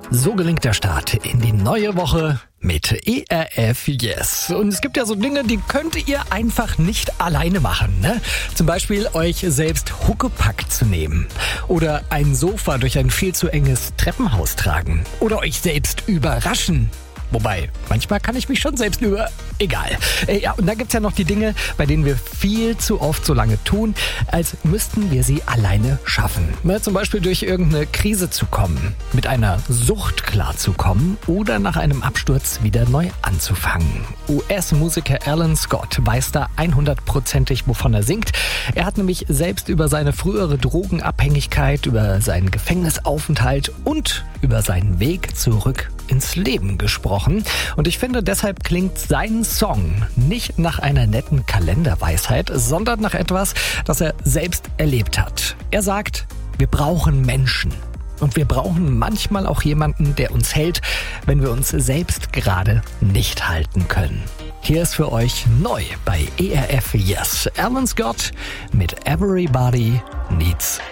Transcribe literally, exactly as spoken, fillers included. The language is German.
So gelingt der Start in die neue Woche mit E R F Yes. Und es gibt ja so Dinge, die könnt ihr einfach nicht alleine machen, ne? Zum Beispiel euch selbst Huckepack zu nehmen. Oder ein Sofa durch ein viel zu enges Treppenhaus tragen. Oder euch selbst überraschen. Wobei, manchmal kann ich mich schon selbst über... Egal. Äh, ja, und dann gibt's ja noch die Dinge, bei denen wir viel zu oft so lange tun, als müssten wir sie alleine schaffen. Ne, zum Beispiel durch irgendeine Krise zu kommen, mit einer Sucht klarzukommen oder nach einem Absturz wieder neu anzufangen. U S-Musiker Alan Scott weiß da hundertprozentig, wovon er singt. Er hat nämlich selbst über seine frühere Drogenabhängigkeit, über seinen Gefängnisaufenthalt und über seinen Weg zurück ins Leben gesprochen. Und ich finde, deshalb klingt sein Song nicht nach einer netten Kalenderweisheit, sondern nach etwas, das er selbst erlebt hat. Er sagt, wir brauchen Menschen. Und wir brauchen manchmal auch jemanden, der uns hält, wenn wir uns selbst gerade nicht halten können. Hier ist für euch neu bei E R F Yes Alan Scott mit Everybody Needs